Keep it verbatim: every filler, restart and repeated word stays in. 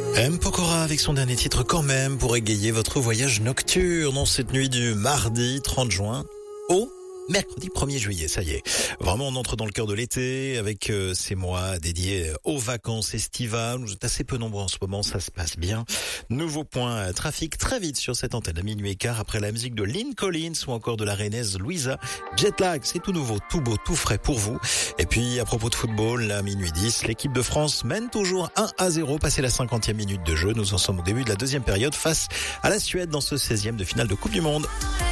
M. Pokora avec son dernier titre quand même pour égayer votre voyage nocturne en cette nuit du mardi trente juin au mercredi premier juillet, ça y est. Vraiment, on entre dans le cœur de l'été avec euh, ces mois dédiés aux vacances estivales. Vous êtes assez peu nombreux en ce moment, ça se passe bien. Nouveau point euh, trafic très vite sur cette antenne à minuit et quart après la musique de Lynn Collins ou encore de la rennaise Louisa. Jetlag, c'est tout nouveau, tout beau, tout frais pour vous. Et puis, à propos de football, à minuit dix, l'équipe de France mène toujours un à zéro, passé la cinquantième minute de jeu. Nous en sommes au début de la deuxième période face à la Suède dans ce seizième de finale de Coupe du Monde.